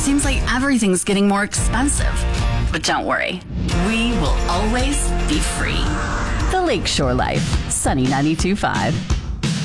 seems like everything's getting more expensive. But don't worry, we will always be free. The Lakeshore Life, Sunny 92.5.